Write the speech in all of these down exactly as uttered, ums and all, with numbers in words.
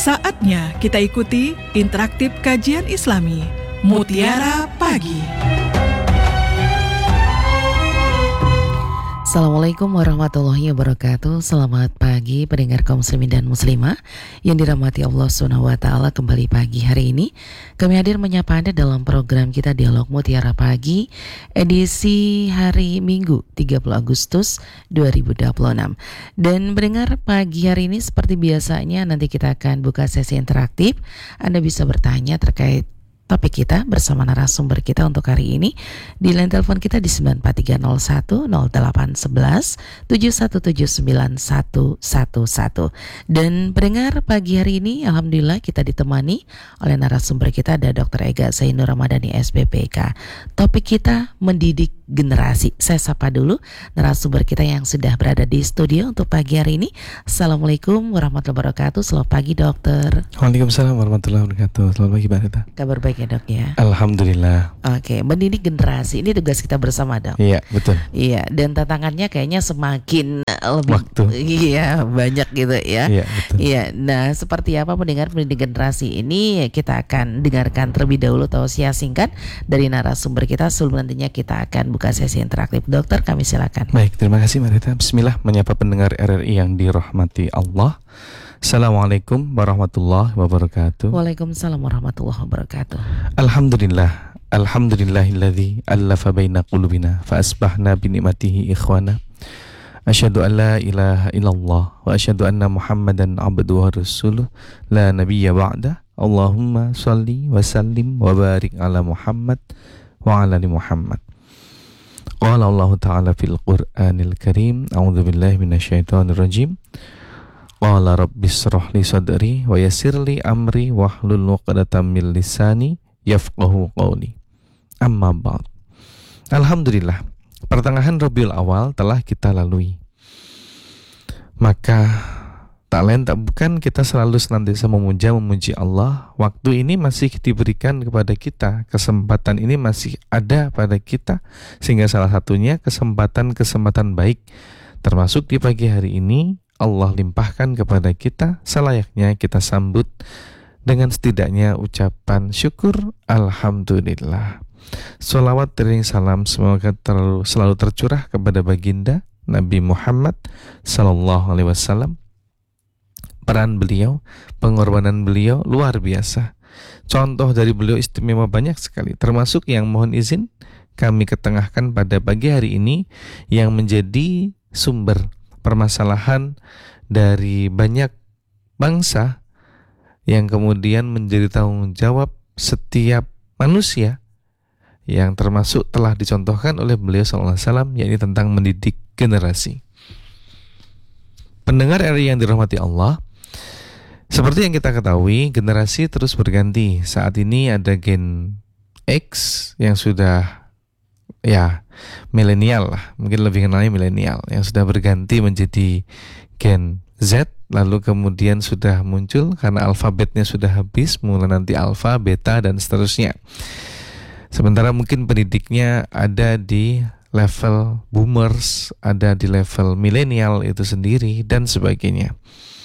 Saatnya kita ikuti interaktif kajian Islami Mutiara Pagi. Assalamualaikum warahmatullahi wabarakatuh. Selamat pagi pendengar kaum muslimin dan muslimah yang dirahmati Allah subhanahu wa taala. Kembali pagi hari ini kami hadir menyapa Anda dalam program kita Dialog Mutiara Pagi edisi hari Minggu tiga puluh Agustus dua ribu dua puluh enam. Dan pendengar, pagi hari ini seperti biasanya nanti kita akan buka sesi interaktif. Anda bisa bertanya terkait topik kita bersama narasumber kita untuk hari ini di line telepon kita di sembilan empat tiga nol satu nol delapan satu satu tujuh satu tujuh sembilan satu satu satu. Dan pendengar, pagi hari ini alhamdulillah kita ditemani oleh narasumber kita, ada Doktor Ega Zainur Ramadhani S P P K. Topik kita mendidik generasi. Saya sapa dulu narasumber kita yang sudah berada di studio untuk pagi hari ini. Assalamualaikum warahmatullahi wabarakatuh. Selamat pagi dokter. Waalaikumsalam warahmatullahi wabarakatuh. Selamat pagi Mbak Rita. Kabar baik ya dok ya? Alhamdulillah. Oke, mendidik generasi ini tugas kita bersama dok. Iya betul. Iya, dan tantangannya kayaknya semakin lebih Waktu. Iya banyak gitu ya. Iya betul. Iya, nah seperti apa pendengar mendidik generasi ini kita akan dengarkan terlebih dahulu tausiah singkat dari narasumber kita sebelum nantinya kita akan buka sesi interaktif. Dokter, kami silakan. Baik, terima kasih Mbak Rita. Bismillah, menyapa pendengar R R I yang dirahmati Allah. Assalamualaikum warahmatullahi wabarakatuh. Waalaikumsalam warahmatullahi wabarakatuh. Alhamdulillah, alhamdulillahilladzi allafa baina qulubina fa asbahna bi ni'matihi ikhwana. Asyhadu an la ilaha illallah wa asyhadu anna Muhammadan abduhu wa rasuluh la nabiyya ba'da. Allahumma shalli wa sallim wa barik ala Muhammad wa ala ali Muhammad. Qala Allah Ta'ala fil Qur'anil Karim, a'udzu billahi minasyaitonir rajim. Qala rabbis shrah li sadri wa yassir li amri wahlul 'uqdatam min lisani yafqahu qawli. Amma ba'd. Alhamdulillah, pertengahan Rabiul Awal telah kita lalui. Maka tak lain tak bukan kita selalu senantiasa memuja memuji Allah. Waktu ini masih diberikan kepada kita, kesempatan ini masih ada pada kita, sehingga salah satunya kesempatan-kesempatan baik termasuk di pagi hari ini Allah limpahkan kepada kita, selayaknya kita sambut dengan setidaknya ucapan syukur alhamdulillah. Sholawat dan salam semoga terlalu, selalu tercurah kepada baginda Nabi Muhammad sallallahu alaihi wasallam. Peran beliau, pengorbanan beliau luar biasa. Contoh dari beliau istimewa banyak sekali, termasuk yang mohon izin kami ketengahkan pada pagi hari ini yang menjadi sumber permasalahan dari banyak bangsa yang kemudian menjadi tanggung jawab setiap manusia, yang termasuk telah dicontohkan oleh beliau sallallahu alaihi wasallam, yakni tentang mendidik generasi. Pendengar R I yang dirahmati Allah, seperti yang kita ketahui, generasi terus berganti. Saat ini ada gen X yang sudah ya milenial lah, mungkin lebih kenalnya milenial, yang sudah berganti menjadi gen Z, lalu kemudian sudah muncul karena alfabetnya sudah habis, mulai nanti alfa, beta dan seterusnya. Sementara mungkin pendidiknya ada di level boomers, ada di level milenial itu sendiri dan sebagainya.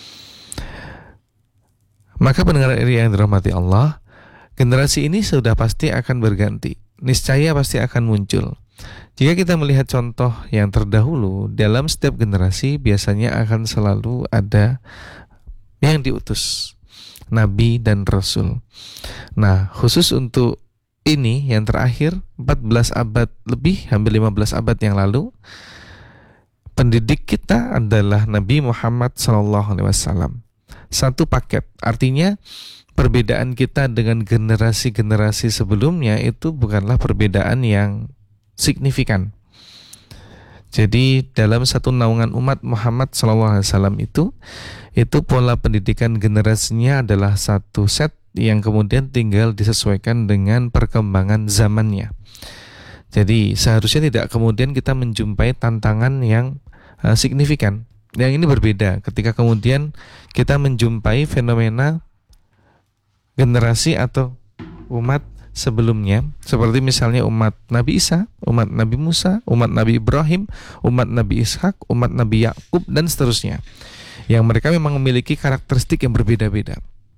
Maka pendengar R I yang dirahmati Allah, generasi ini sudah pasti akan berganti, niscaya pasti akan muncul. Jika kita melihat contoh yang terdahulu, dalam setiap generasi biasanya akan selalu ada yang diutus, Nabi dan Rasul. Nah, khusus untuk ini yang terakhir, empat belas abad lebih, hampir lima belas abad yang lalu, pendidik kita adalah Nabi Muhammad sallallahu alaihi wasallam. Satu paket, artinya perbedaan kita dengan generasi-generasi sebelumnya itu bukanlah perbedaan yang signifikan. Jadi dalam satu naungan umat Muhammad sallallahu alaihi wasallam itu, itu pola pendidikan generasinya adalah satu set yang kemudian tinggal disesuaikan dengan perkembangan zamannya. Jadi seharusnya tidak kemudian kita menjumpai tantangan yang uh, signifikan. Yang ini berbeda ketika kemudian kita menjumpai fenomena generasi atau umat sebelumnya, seperti misalnya umat Nabi Isa, umat Nabi Musa, umat Nabi Ibrahim, umat Nabi Ishak, umat Nabi Yakub dan seterusnya, yang mereka memang memiliki karakteristik yang berbeda-beda.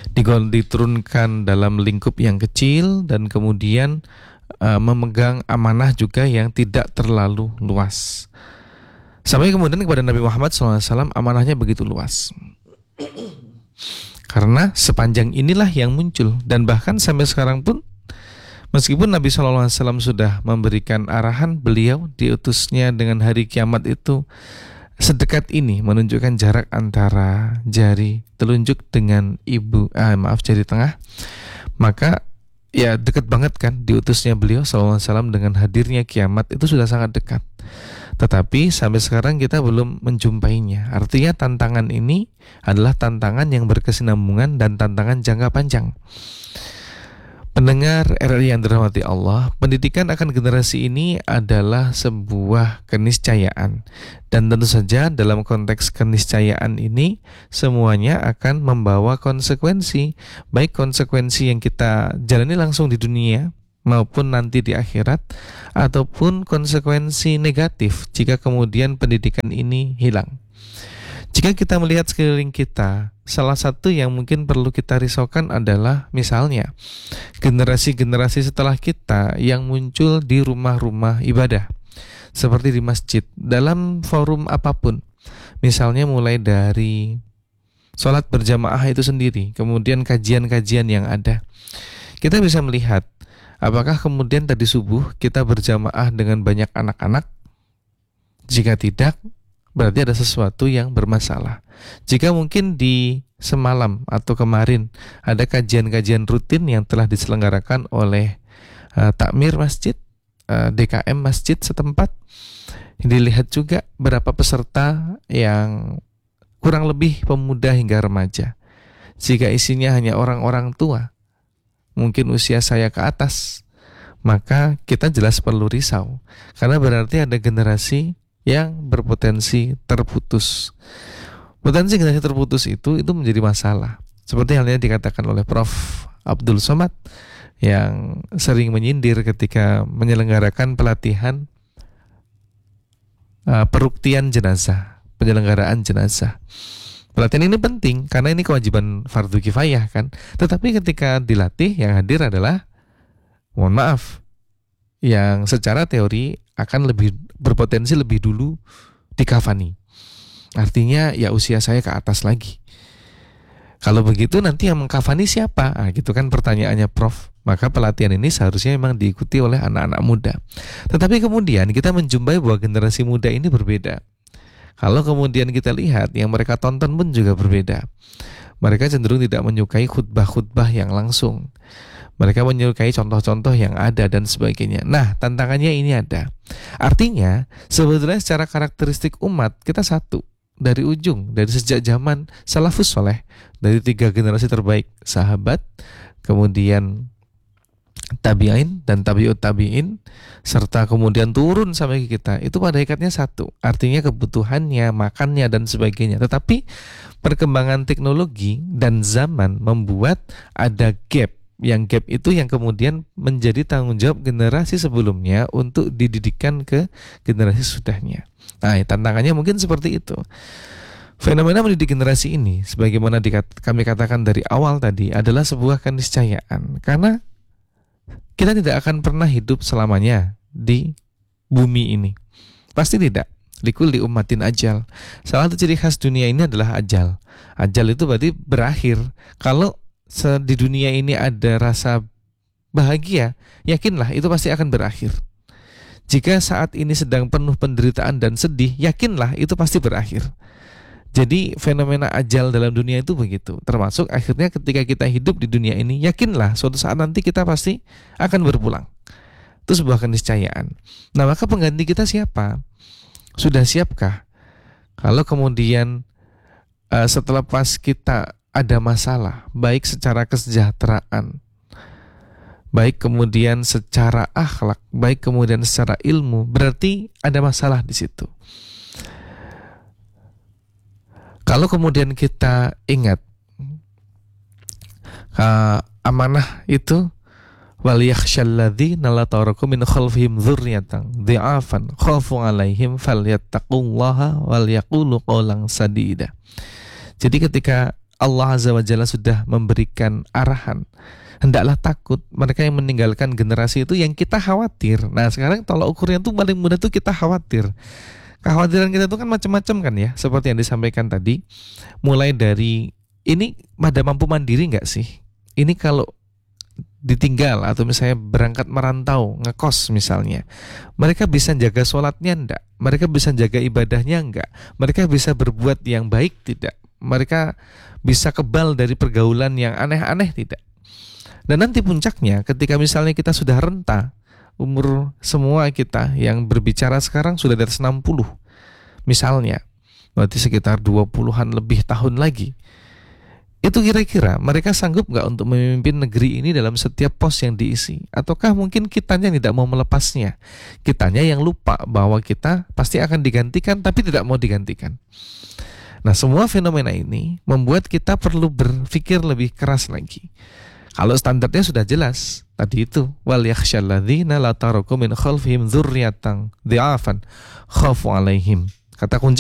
diturunkan dalam lingkup yang kecil, dan kemudian uh, memegang amanah juga yang tidak terlalu luas. Sampai kemudian kepada Nabi Muhammad shallallahu alaihi wasallam amanahnya begitu luas. Karena sepanjang inilah yang muncul, dan bahkan sampai sekarang pun meskipun Nabi shallallahu alaihi wasallam sudah memberikan arahan, beliau diutusnya dengan hari kiamat itu sedekat ini, menunjukkan jarak antara jari telunjuk dengan ibu, ah, maaf jari tengah. Maka ya dekat banget kan diutusnya beliau shallallahu alaihi wasallam dengan hadirnya kiamat itu sudah sangat dekat. Tetapi sampai sekarang kita belum menjumpainya. Artinya tantangan ini adalah tantangan yang berkesinambungan dan tantangan jangka panjang. Pendengar R R I yang dirahmati Allah, pendidikan akan generasi ini adalah sebuah keniscayaan. Dan tentu saja dalam konteks keniscayaan ini semuanya akan membawa konsekuensi, baik konsekuensi yang kita jalani langsung di dunia maupun nanti di akhirat, ataupun konsekuensi negatif jika kemudian pendidikan ini hilang. Jika kita melihat sekeliling kita, salah satu yang mungkin perlu kita risaukan adalah misalnya generasi-generasi setelah kita yang muncul di rumah-rumah ibadah, seperti di masjid, dalam forum apapun. Misalnya mulai dari sholat berjamaah itu sendiri, kemudian kajian-kajian yang ada. Kita bisa melihat apakah kemudian tadi subuh kita berjamaah dengan banyak anak-anak? Jika tidak, berarti ada sesuatu yang bermasalah. Jika mungkin di semalam atau kemarin ada kajian-kajian rutin yang telah diselenggarakan oleh uh, takmir masjid, uh, D K M masjid setempat, dilihat juga berapa peserta yang kurang lebih pemuda hingga remaja. Jika isinya hanya orang-orang tua, mungkin usia saya ke atas, maka kita jelas perlu risau, karena berarti ada generasi yang berpotensi terputus. Potensi generasi terputus itu itu menjadi masalah. Seperti halnya dikatakan oleh Profesor Abdul Somad yang sering menyindir ketika menyelenggarakan pelatihan uh, peruktian jenazah, penyelenggaraan jenazah. Pelatihan ini penting karena ini kewajiban fardu kifayah kan. Tetapi ketika dilatih yang hadir adalah, mohon maaf, yang secara teori akan lebih berpotensi lebih dulu dikafani. Artinya ya usia saya ke atas lagi. Kalau begitu nanti yang mengkafani siapa? Nah, gitu kan pertanyaannya Prof. Maka pelatihan ini seharusnya memang diikuti oleh anak-anak muda. Tetapi kemudian kita menjumpai bahwa generasi muda ini berbeda. Kalau kemudian kita lihat yang mereka tonton pun juga berbeda. Mereka cenderung tidak menyukai khutbah-khutbah yang langsung. Mereka menyukai contoh-contoh yang ada dan sebagainya. Nah, tantangannya ini ada. Artinya, sebetulnya secara karakteristik umat, kita satu. Dari ujung, dari sejak zaman salafus soleh. Dari tiga generasi terbaik, sahabat, kemudian tabi'in dan tabi'ut tabi'in, serta kemudian turun sampai ke kita. Itu pada hakikatnya satu. Artinya kebutuhannya, makannya, dan sebagainya. Tetapi perkembangan teknologi dan zaman membuat ada gap. Yang gap itu yang kemudian menjadi tanggung jawab generasi sebelumnya untuk dididikan ke generasi sudahnya. Nah, tantangannya mungkin seperti itu. Fenomena mendidik generasi ini, sebagaimana dikat- kami katakan dari awal tadi, adalah sebuah keniscayaan. Karena kita tidak akan pernah hidup selamanya di bumi ini. Pasti tidak. Likulli ummatin ajal. Salah satu ciri khas dunia ini adalah ajal. Ajal itu berarti berakhir. Kalau di dunia ini ada rasa bahagia, yakinlah itu pasti akan berakhir. Jika saat ini sedang penuh penderitaan dan sedih, yakinlah itu pasti berakhir. Jadi fenomena ajal dalam dunia itu begitu. Termasuk akhirnya ketika kita hidup di dunia ini, yakinlah suatu saat nanti kita pasti akan berpulang. Itu sebuah keniscayaan. Nah, maka pengganti kita siapa? Sudah siapkah? Kalau kemudian uh, setelah pas kita ada masalah, baik secara kesejahteraan, baik kemudian secara akhlak, baik kemudian secara ilmu, berarti ada masalah di situ. Kalau kemudian kita ingat uh, amanah itu, wal yakhshalladzina la taraku min khalfihim dzurriyyatan dhi'afan khafu 'alaihim falyattaqullaha wal yaqulu qawlan sadida. Jadi ketika Allah Azza wa Jalla sudah memberikan arahan, hendaklah takut mereka yang meninggalkan generasi itu yang kita khawatir. Nah sekarang tolak ukurnya tuh paling mudah tuh kita khawatir. Kekhawatiran kita itu kan macam-macam kan ya, seperti yang disampaikan tadi. Mulai dari ini pada mampu mandiri nggak sih? Ini kalau ditinggal atau misalnya berangkat merantau, ngekos misalnya, mereka bisa jaga sholatnya enggak? Mereka bisa jaga ibadahnya enggak? Mereka bisa berbuat yang baik tidak? Mereka bisa kebal dari pergaulan yang aneh-aneh tidak? Dan nanti puncaknya ketika misalnya kita sudah renta, umur semua kita yang berbicara sekarang sudah di atas enam puluh misalnya, berarti sekitar dua puluhan lebih tahun lagi. Itu kira-kira mereka sanggup gak untuk memimpin negeri ini dalam setiap pos yang diisi? Ataukah mungkin kitanya tidak mau melepasnya? Kitanya yang lupa bahwa kita pasti akan digantikan tapi tidak mau digantikan. Nah semua fenomena ini membuat kita perlu berpikir lebih keras lagi. Kalau standarnya sudah jelas tadi itu, wal yakhshal ladzina la taraku min khalfihim dzurriyyatan dhi'afan khafu alaihim. Kata kunci